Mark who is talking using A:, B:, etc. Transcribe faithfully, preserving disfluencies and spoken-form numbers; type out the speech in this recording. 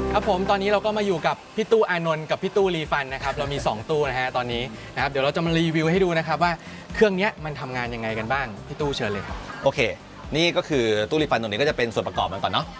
A: ครับผมตอนนี้เราก็มาอยู่กับพี่ตู้อานนท์กับพี่ตู้รีฟันนะครับเรามีสองตู้นะฮะตอนนี้นะครับเดี๋ยวเราจะมารีวิวให้ดูนะครับว่าเครื่องนี้มันทำงานยังไงกันบ้างพี่ตู้เชิญเลยครับ
B: โอเคนี่ก็คือตู้รีฟันตรงนี้ก็จะเป็นส่วนประกอบมันก่อนเนาะ